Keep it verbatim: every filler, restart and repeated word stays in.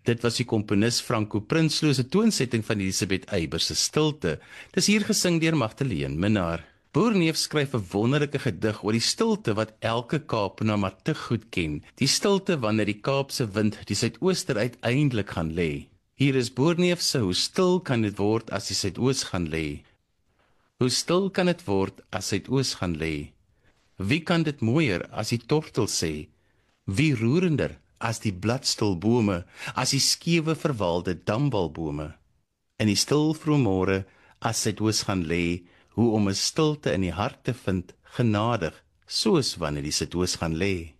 Dit was die komponis Franco Prinsloo se toonsetting van Elisabeth Eybers se Stilte. Dis hier gesing deur Magdalene Minnaar. Boerneef skryf 'n wonderlike gedig oor die stilte wat elke Kaapenaar maar te goed ken. Die stilte wanneer die Kaapse wind die suidooster uiteindelik gaan lê. Hier is Boerneef se Hoe stil kan dit word as die suidoos gaan lê. Hoe stil kan dit word as suidoos gaan lê? Wie kan dit mooier as die tortel sê? Wie roerender as die bladstilbome, as die skewe verwaalde dambalbome? In die stil vroeg môre, as suidoos gaan lê, hoe om 'n stilte in die hart te vind, genadig, soos wanneer die suidoos gaan lê.